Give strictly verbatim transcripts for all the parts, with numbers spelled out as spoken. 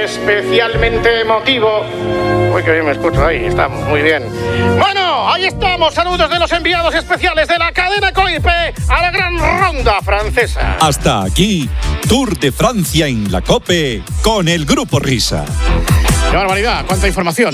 especialmente emotivo. Uy, que bien me escucho ahí, estamos muy bien. Bueno, ahí estamos, saludos de los enviados especiales de la cadena COIPE a la gran ronda francesa. Hasta aquí, Tour de Francia en la COPE con el Grupo Risa. ¡Qué barbaridad! ¡Cuánta información!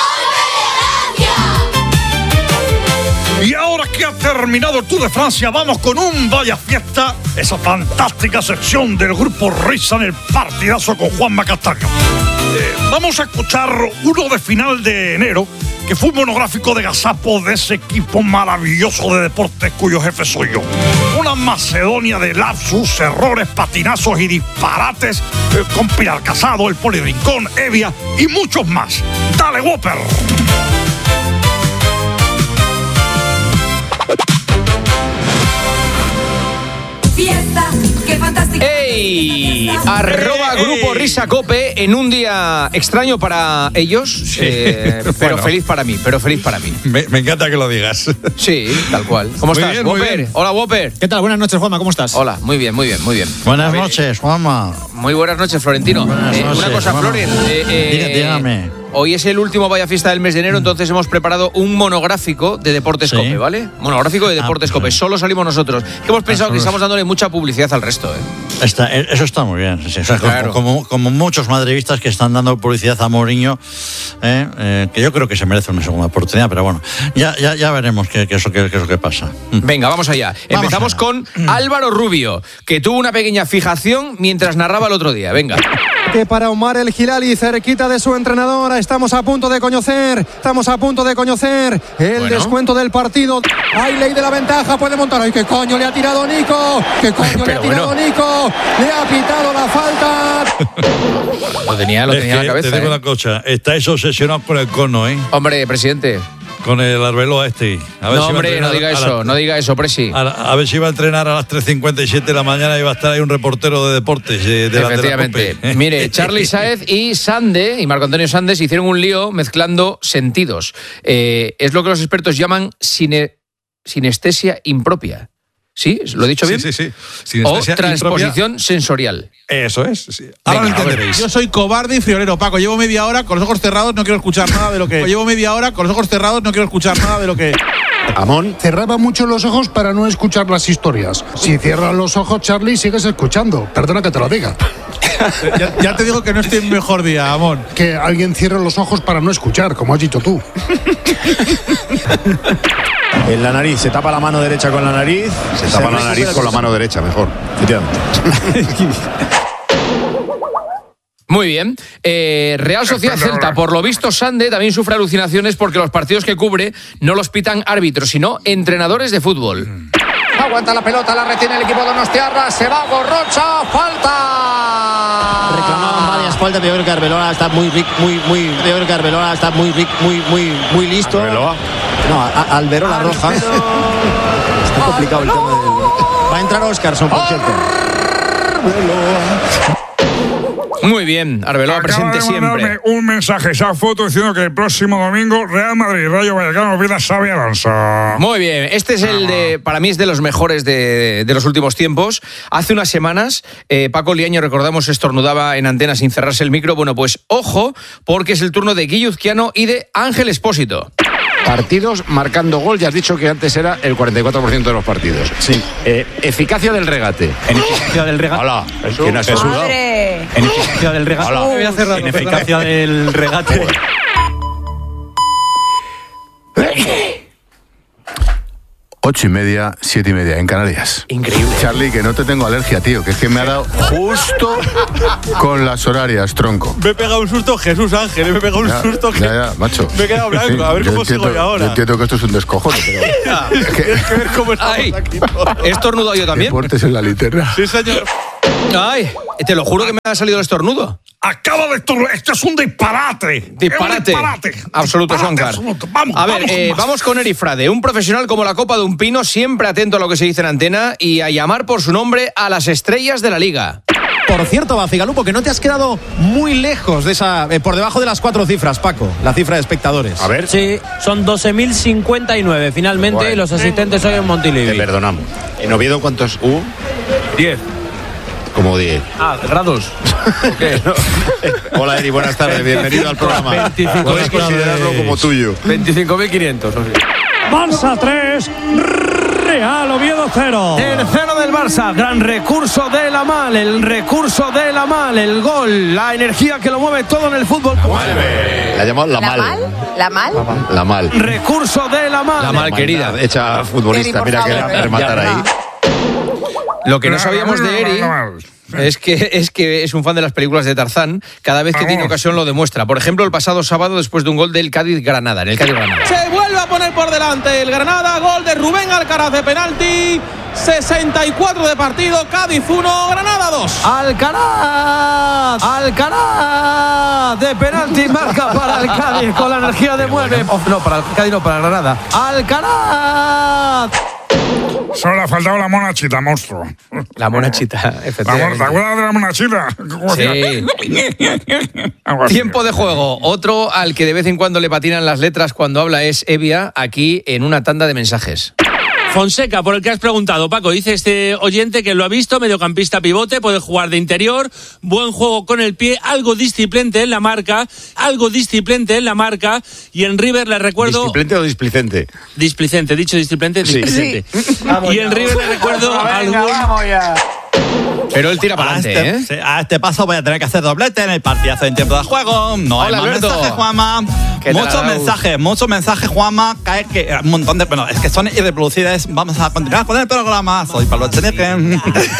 Y ahora que ha terminado el Tour de Francia, vamos con un vaya fiesta, esa fantástica sección del Grupo Risa en el partidazo con Juanma Castaño. Eh, vamos a escuchar uno de final de enero, que fue un monográfico de gazapo de ese equipo maravilloso de deportes cuyo jefe soy yo. Una Macedonia de lapsus, errores, patinazos y disparates eh, con Pilar Casado, el Poli Rincón, Evia y muchos más. ¡Dale, Whopper! Fiesta, qué fantástica. ¡Ey! Arroba Grupo Risa Cope en un día extraño para ellos, sí. eh, pero bueno. feliz para mí, pero feliz para mí. Me, me encanta que lo digas. Sí, tal cual. ¿Cómo muy estás, bien, Whopper? Hola, Whopper. ¿Qué tal? Buenas noches, Juanma, ¿cómo estás? Hola, muy bien, muy bien, muy bien. Buenas noches, Juanma. Muy buenas noches, Florentino. Buenas eh, noches, una cosa, Juanma. Floren. Eh, eh, Dígame. Hoy es el último Vaya Fiesta del mes de enero, entonces hemos preparado un monográfico de Deportes ¿Sí? Cope, ¿vale? Monográfico de Deportes ah, Cope. sí. Solo salimos nosotros. Que hemos pensado que estamos dándole mucha publicidad al resto, ¿eh? Está, eso está muy bien. Sí, o sea, claro. como, como muchos madridistas que están dando publicidad a Mourinho, eh, eh, que yo creo que se merece una segunda oportunidad, pero bueno, ya, ya, ya veremos qué, qué, es lo que, qué es lo que pasa. Venga, vamos allá. Vamos Empezamos allá. con Álvaro Rubio, que tuvo una pequeña fijación mientras narraba el otro día. Venga. Que para Omar El Hilali, cerquita de su entrenadora, estamos a punto de conocer, estamos a punto de conocer el bueno. descuento del partido. Hay ley de la ventaja, puede montar. ¡Ay, qué coño le ha tirado Nico! ¡Qué coño le ha tirado bueno. Nico! ¡Le ha pitado la falta! Lo tenía, lo Es tenía en que la cabeza. te digo ¿eh? una cosa, estáis obsesionados con el cono, ¿eh? Hombre, presidente. Con el Arbeloa este. A ver No, si va a hombre, no entrenar diga a eso, la- no diga eso, Presi. A, la- a ver si va a entrenar a las tres cincuenta y siete de la mañana y va a estar ahí un reportero de deportes. De, de la- de la Efectivamente. COPE. Mire, Charly Sáez y Sande, y Marco Antonio Sandes, hicieron un lío mezclando sentidos. Eh, es lo que los expertos llaman sine- sinestesia impropia. ¿Sí? ¿Lo he dicho bien? Sí, sí, sí. O Sinestesia transposición impropia. sensorial. Eso es. Sí. Ahora Venga, lo entenderéis. Yo soy cobarde y friolero, Paco. Llevo media hora con los ojos cerrados, no quiero escuchar nada de lo que... Llevo media hora con los ojos cerrados, no quiero escuchar nada de lo que... Amón cerraba mucho los ojos para no escuchar las historias. Si cierras los ojos, Charlie, sigues escuchando. Perdona que te lo diga. ya, ya te digo que no estoy en mejor día, Amón. Que alguien cierre los ojos para no escuchar, como has dicho tú. En la nariz, se tapa la mano derecha con la nariz. Se tapa la nariz con la mano derecha, mejor. Muy bien. Eh, Real Sociedad Celta. Por lo visto, Sande también sufre alucinaciones porque los partidos que cubre no los pitan árbitros, sino entrenadores de fútbol. Aguanta la pelota, la retiene el equipo de Donostiarra. Se va Gorrocha, falta. Reclamaban varias faltas, pero yo creo que Arbeloa está muy ric, muy, muy. Yo creo que Arbeloa está muy ric, muy, muy, muy listo. ¿Arbeloa? No, a, a Alberola roja. Está complicado el tema del. Va a entrar Oscarson, por cierto. Muy bien, Arbeloa presente siempre. Un mensaje, esa foto diciendo que el próximo domingo Real Madrid, Rayo Vallecano, olvida Xavi Alonso. Muy bien, este es el de, para mí es de los mejores de, de los últimos tiempos. Hace unas semanas, eh, Paco Liaño, recordamos, estornudaba en antena sin cerrarse el micro. Bueno, pues ojo, porque es el turno de Guille Uzquiano y de Ángel Expósito. Partidos marcando gol, ya has dicho que antes era el cuarenta y cuatro por ciento de los partidos. Sí. Eh, eficacia del regate. En eficacia del regate. Hola, ¿quién ha sudado? ¡Madre! En eficacia del regate. Hola. Voy a cerrar, en eficacia del regate. Ocho y media, siete y media en Canarias. Increíble. Charlie, que no te tengo alergia, tío, que es que me ha dado justo con las horarias, tronco. Me he pegado un susto, Jesús Ángel, me he pegado un Ya, susto. Que ya, ya, macho. Me he quedado blanco, Sí, a ver yo cómo entiendo, sigo yo ahora. Yo entiendo que esto es un descojone, pero... es que, Tienes que ver cómo estamos Ay, aquí. ¿he estornudado yo también? deportes en la linterna. Sí, señor. Ay, te lo juro que me ha salido el estornudo. Acaba de estornudar. Esto es un disparate. Disparate. Es un disparate. Absoluto, Disparate Soncar. absoluto. Vamos, a ver, vamos, eh, más. vamos con Eri Frade, un profesional como la copa de un pino, siempre atento a lo que se dice en antena y a llamar por su nombre a las estrellas de la liga. Por cierto, Bacigalupo, que no te has quedado muy lejos de esa, eh, por debajo de las cuatro cifras, Paco, la cifra de espectadores. A ver, Sí, son doce mil cincuenta y nueve. Finalmente, Bueno. los asistentes hoy en te Montilivi. perdonamos. ¿En Oviedo cuántos hubo? Diez. como diez. Ah, grados. Okay. Hola, Eri, buenas tardes. Bienvenido al programa. veinticinco Puedes considerarlo como tuyo. veinticinco mil quinientos. Barça tres, Real Oviedo cero. Tercero del Barça, gran recurso de Lamal, el recurso de Lamal, el gol, la energía que lo mueve todo en el fútbol. La llamamos la mal. ¿La mal? La mal. Recurso de Lamal. La mal querida. Hecha futbolista, mira que rematar ahí. Lo que no sabíamos de Eri es que, es que es un fan de las películas de Tarzán. Cada vez que tiene ocasión lo demuestra. Por ejemplo, el pasado sábado después de un gol del Cádiz-Granada. En el Cádiz-Granada. Se vuelve a poner por delante el Granada. Gol de Rubén Alcaraz de penalti. sesenta y cuatro de partido. Cádiz uno, Granada dos. Alcaraz. Alcaraz de penalti marca para el Cádiz con la energía de mueve. Oh, no, para el Cádiz no, para Granada. Alcaraz. Solo ha faltado la monachita, monstruo. La monachita, efectivamente. ¿Te acuerdas de la monachita? Sí. Tiempo de juego. Otro al que de vez en cuando le patinan las letras cuando habla es Evia, aquí en una tanda de mensajes. Fonseca, por el que has preguntado, Paco, dice este oyente que lo ha visto, mediocampista pivote, puede jugar de interior, buen juego con el pie, algo disciplente en la marca, algo disciplente en la marca, y en River le recuerdo... ¿Disciplente o displicente? Displicente, dicho displicente, displicente. Sí. Y en River le recuerdo algún... Vamos ya. Pero él tira para adelante, a este, ¿eh? A este paso voy a tener que hacer doblete en el partidazo en tiempo de juego. No Hola, hay más Alberto. mensajes, Juanma. Muchos mensajes, muchos mensajes, Juanma. Cae que un montón de... Bueno, es que son irreproducibles. Vamos a continuar con el programa. Soy Pablo Echenique.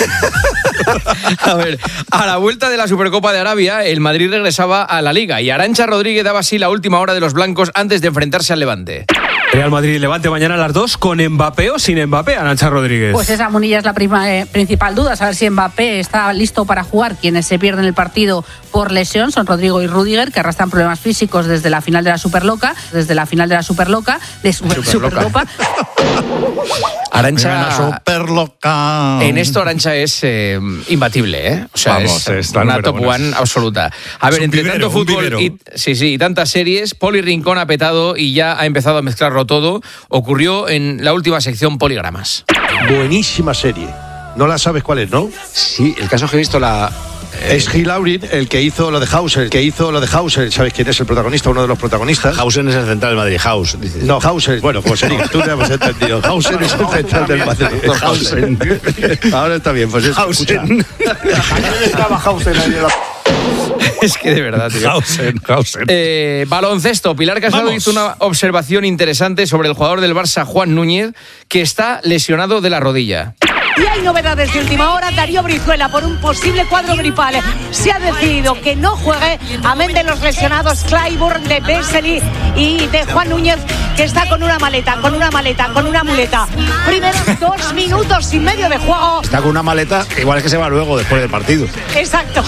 A ver, a la vuelta de la Supercopa de Arabia, el Madrid regresaba a la Liga y Arantxa Rodríguez daba así la última hora de los blancos antes de enfrentarse al Levante. Real Madrid y Levante mañana a las dos, con Mbappé o sin Mbappé, Arantxa Rodríguez. Pues esa, Munilla, es la prima, eh, principal duda, saber si Mbappé está listo para jugar. Quienes se pierden el partido por lesión son Rodrigo y Rüdiger, que arrastran problemas físicos desde la final de la Superloca, desde la final de la Superloca, de Super, Supercopa. Arantxa Superloca. En esto Arantxa es eh, imbatible, ¿eh? O sea, Vamos, es, es la una número top uno. one absoluta. A ver, un entre vivero, tanto un fútbol vivero. y, sí, sí, y tantas series, Poli Rincón ha petado y ya ha empezado a mezclarlo todo. Ocurrió en la última sección Poligramas. Buenísima serie. No la sabes cuál es, ¿no? Sí, el caso es que he visto la... Es Gil Laurin, el que hizo lo de Hauser, el que hizo lo de Hauser. ¿Sabes quién es el protagonista? Uno de los protagonistas. Hausen es el central del Madrid. Haus, dices. No, Hauser, bueno, como se diga, tú no hemos entendido. Hauser es el central del Madrid. Hausen. Ahora está bien, pues es. Hausen. Estaba Hausen ahí en la... Es que de verdad, tío. Hausen, Hausen. Eh, baloncesto. Pilar Casado Vamos. hizo una observación interesante sobre el jugador del Barça, Juan Núñez, que está lesionado de la rodilla. Y hay novedades de última hora. Darío Brizuela, por un posible cuadro gripal, se ha decidido que no juegue, amén de los lesionados Clyburn, de Vesely y de Juan Núñez, que está con una maleta, con una maleta, con una muleta. Primeros dos minutos y medio de juego. Está con una maleta, igual es que se va luego, después del partido. Exacto.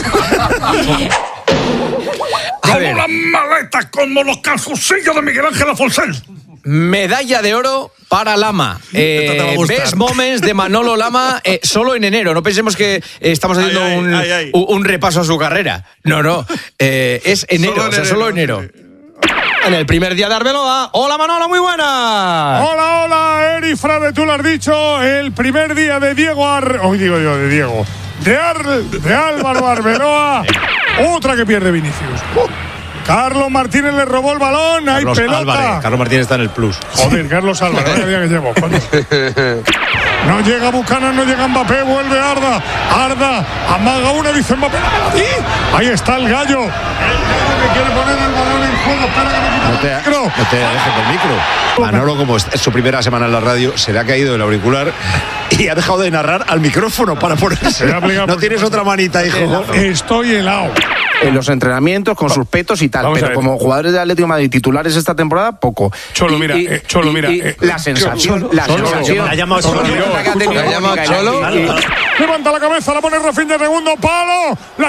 A Como ver, las maletas, como los calzoncillos de Miguel Ángel Afonso. medalla de oro para Lama. Eh, Best Moments de Manolo Lama eh, solo en enero. No pensemos que eh, estamos haciendo ay, un, ay, ay. un repaso a su carrera. No, no. Eh, es enero, Solo en o sea, enero, solo enero. En el primer día de Arbeloa. Hola Manolo, muy buenas. Hola, hola, Eri Frade, tú lo has dicho. El primer día de Diego Ar... Hoy digo yo, de Diego. De, Ar... de Álvaro Arbeloa. Otra que pierde Vinicius. Carlos Martínez le robó el balón. Hay Carlos pelota. Álvarez. Carlos Martínez está en el plus. Joder, Carlos Álvarez, vaya día que llevo. coño. No llega Buchanan, no llega Mbappé, vuelve Arda. Arda, amaga una, dice Mbappé, dámela a ti. Ahí está el gallo. El gallo que quiere poner el balón en juego. Espera que me quita No te, el micro. no te dejes del micro. Manolo, como es su primera semana en la radio, se le ha caído el auricular y ha dejado de narrar al micrófono para ponerse. No tienes otra manita, hijo. Estoy helado. En los entrenamientos, con sus petos y tal, Vamos a pero ver. como jugadores de Atlético de Madrid titulares esta temporada, poco. Cholo, Y- mira, y- eh, Cholo, y- mira, y eh, la eh, sensación, Cholo, la Cholo, sensación. la ha llamado Cholo. La que ha tenido La ha llamado Mónica Cholo. Gabriel. Levanta la cabeza, la pone Rafinha, segundo palo. La